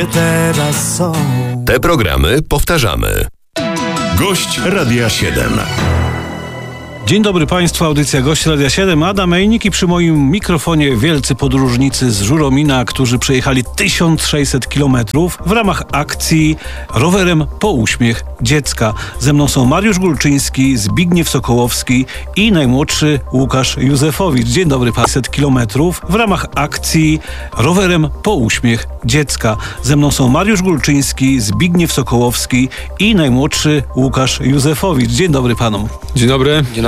Teraz są. Te programy powtarzamy. Gość Radia 7. Dzień dobry Państwu, audycja Gość Radia 7, Adam Mejnik i przy moim mikrofonie wielcy podróżnicy z Żuromina, którzy przejechali 1600 kilometrów w ramach akcji Rowerem po uśmiech dziecka. Ze mną są Mariusz Gulczyński, Zbigniew Sokołowski i najmłodszy Łukasz Józefowicz. Dzień dobry, 500 kilometrów w ramach akcji Rowerem po uśmiech dziecka. Ze mną są Mariusz Gulczyński, Zbigniew Sokołowski i najmłodszy Łukasz Józefowicz. Dzień dobry panom. Dzień dobry.